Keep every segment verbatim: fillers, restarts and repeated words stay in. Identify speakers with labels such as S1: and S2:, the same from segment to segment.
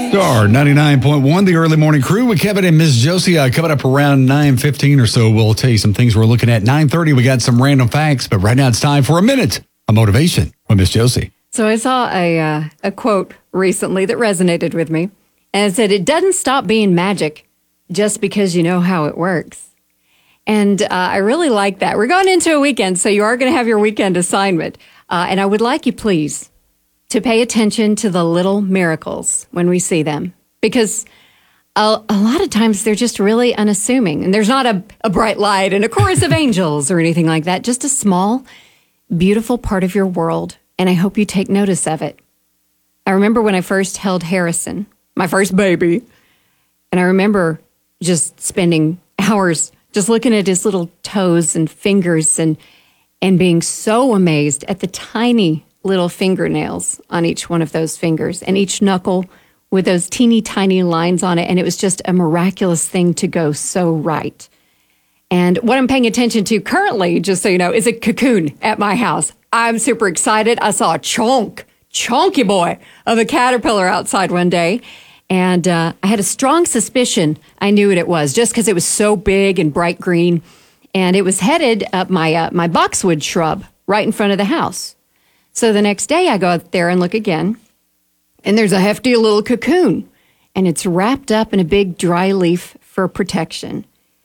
S1: Star ninety-nine point one, the early morning crew with Kevin and Miss Josie. Uh, coming up around nine fifteen or so, we'll tell you some things we're looking at. nine thirty, we got some random facts, but right now it's time for a minute of motivation with Miss Josie.
S2: So I saw a uh, a quote recently that resonated with me, and it said, "It doesn't stop being magic just because you know how it works." And uh, I really like that. We're going into a weekend, so you are going to have your weekend assignment. Uh, and I would like you, please, to pay attention to the little miracles when we see them, because a, a lot of times they're just really unassuming, and there's not a, a bright light and a chorus of angels or anything like that, just a small, beautiful part of your world, and I hope you take notice of it. I remember when I first held Harrison, my first baby, and I remember just spending hours just looking at his little toes and fingers and and being so amazed at the tiny little fingernails on each one of those fingers and each knuckle with those teeny tiny lines on it. And it was just a miraculous thing to go so right. And what I'm paying attention to currently, just so you know, is a cocoon at my house. I'm super excited. I saw a chonk, chonky boy of a caterpillar outside one day. And uh, I had a strong suspicion I knew what it was just because it was so big and bright green. And it was headed up my uh, my boxwood shrub right in front of the house. So the next day I go out there and look again, and there's a hefty little cocoon, and it's wrapped up in a big dry leaf for protection.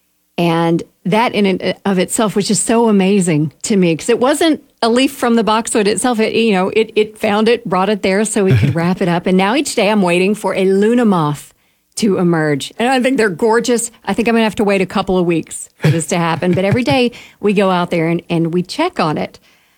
S2: And that in and of itself was just so amazing to me, because it wasn't a leaf from the boxwood itself. It, you know, it, it found it, brought it there so we could wrap it up. And now each day I'm waiting for a Luna moth to emerge. And I think they're gorgeous. I think I'm going to have to wait a couple of weeks for this to happen. But every day we go out there and, and we check on it.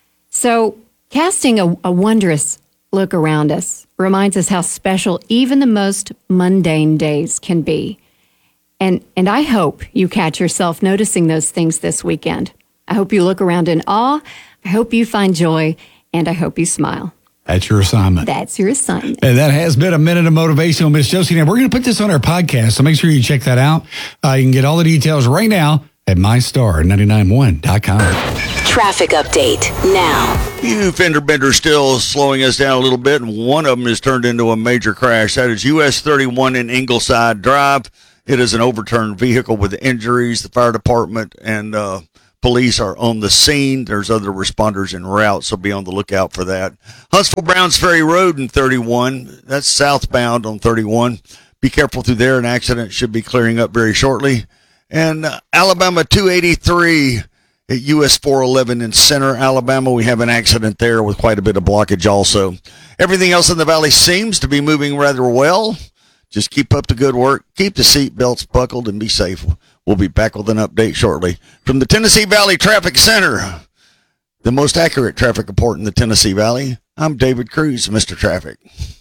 S2: So casting a, a wondrous look around us reminds us how special even the most mundane days can be. And and I hope you catch yourself noticing those things this weekend. I hope you look around in awe. I hope you find joy, and I hope you smile.
S1: That's your assignment.
S2: That's your assignment.
S1: And that has been a minute of motivation with Miss Josie. Now, we're going to put this on our podcast, so make sure you check that out. Uh, you can get all the details right now at my star nine nine one dot com.
S3: Traffic update now.
S4: Few fender benders still slowing us down a little bit, and one of them has turned into a major crash. That is U S thirty-one in Ingleside Drive. It is an overturned vehicle with injuries. The fire department and uh, police are on the scene. There's other responders en route, so be on the lookout for that. Huntsville Browns Ferry Road in thirty-one. That's southbound on thirty-one. Be careful through there. An accident should be clearing up very shortly. And uh, Alabama two eighty-three at U S four eleven in Center, Alabama. We have an accident there with quite a bit of blockage also. Everything else in the valley seems to be moving rather well. Just keep up the good work. Keep the seat belts buckled and be safe. We'll be back with an update shortly. From the Tennessee Valley Traffic Center, the most accurate traffic report in the Tennessee Valley, I'm David Cruz, Mister Traffic.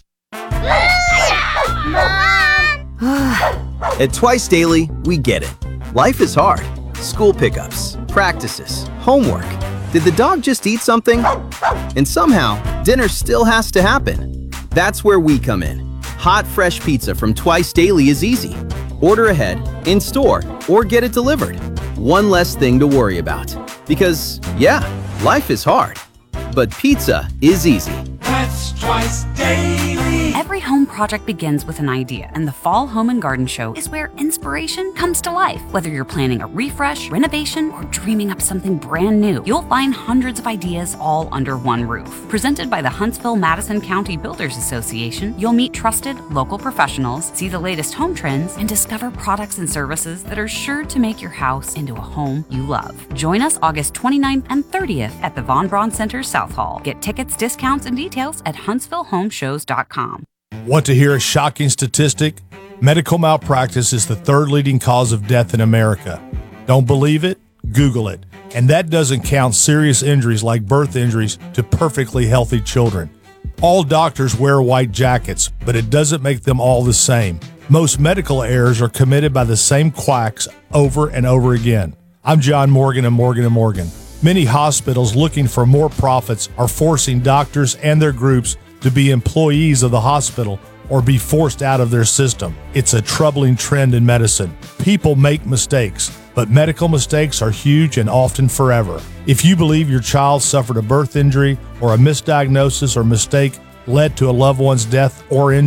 S5: At Twice Daily, we get it. Life is hard. School pickups, practices, homework. Did the dog just eat something? And somehow, dinner still has to happen. That's where we come in. Hot, fresh pizza from Twice Daily is easy. Order ahead, in store, or get it delivered. One less thing to worry about. Because, yeah, life is hard. But pizza is easy.
S6: That's Twice Daily.
S7: Every home project begins with an idea, and the Fall Home and Garden Show is where inspiration comes to life. Whether you're planning a refresh, renovation, or dreaming up something brand new, you'll find hundreds of ideas all under one roof. Presented by the Huntsville-Madison County Builders Association, you'll meet trusted local professionals, see the latest home trends, and discover products and services that are sure to make your house into a home you love. Join us August twenty-ninth and thirtieth at the Von Braun Center South Hall. Get tickets, discounts, and details at huntsville home shows dot com.
S8: Want to hear a shocking statistic? Medical malpractice is the third leading cause of death in America. Don't believe it? Google it. And that doesn't count serious injuries like birth injuries to perfectly healthy children. All doctors wear white jackets, but it doesn't make them all the same. Most medical errors are committed by the same quacks over and over again. I'm John Morgan of Morgan and Morgan. Many hospitals looking for more profits are forcing doctors and their groups to be employees of the hospital or be forced out of their system. It's a troubling trend in medicine. People make mistakes, but medical mistakes are huge and often forever. If you believe your child suffered a birth injury or a misdiagnosis or mistake led to a loved one's death or injury,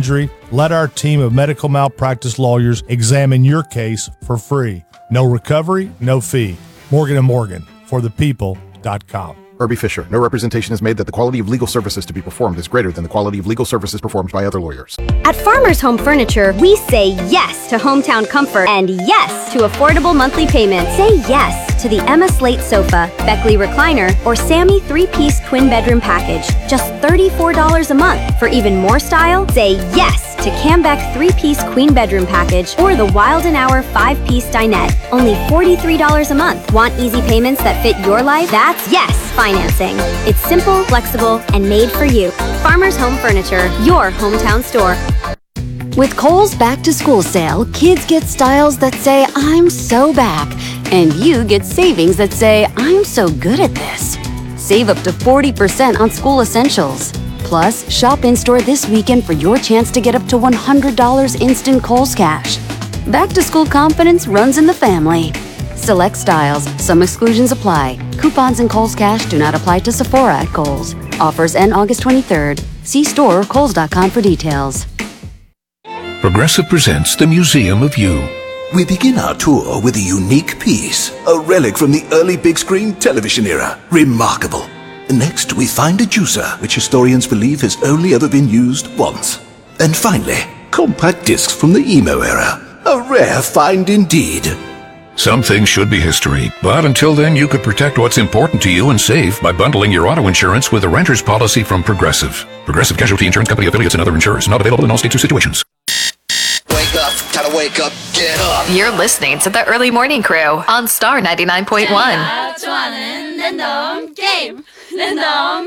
S8: Let our team of medical malpractice lawyers examine your case for free. No recovery, no fee. Morgan and Morgan, for the people dot com.
S9: Herbie Fisher. No representation is made that the quality of legal services to be performed is greater than the quality of legal services performed by other lawyers.
S10: At Farmers Home Furniture, we say yes to hometown comfort and yes to affordable monthly payments. Say yes to the Emma Slate sofa, Beckley recliner, or Sammy three-piece twin bedroom package. Just thirty-four dollars a month. For even more style, say yes to Cambeck three-piece queen bedroom package or the Wild and Hour five-piece dinette. Only forty-three dollars a month. Want easy payments that fit your life? That's yes financing. It's simple, flexible, and made for you. Farmers Home Furniture, your hometown store.
S11: With Kohl's Back to School sale, kids get styles that say, I'm so back. And you get savings that say, I'm so good at this. Save up to forty percent on school essentials. Plus, shop in-store this weekend for your chance to get up to one hundred dollars instant Kohl's cash. Back to school confidence runs in the family. Select styles. Some exclusions apply. Coupons and Kohl's cash do not apply to Sephora at Kohl's. Offers end August twenty-third. See store or kohls dot com for details.
S12: Progressive presents the Museum of You.
S13: We begin our tour with a unique piece, a relic from the early big screen television era. Remarkable. Next, we find a juicer, which historians believe has only ever been used once. And finally, compact discs from the emo era. A rare find indeed.
S12: Some things should be history, but until then you could protect what's important to you and save by bundling your auto insurance with a renter's policy from Progressive. Progressive Casualty Insurance Company affiliates and other insurers. Not available in all states or situations.
S14: Wake up, gotta wake up, get up.
S15: You're listening to the Early Morning Crew on Star ninety-nine point one.
S16: 좋아하는 랜덤 게임 랜덤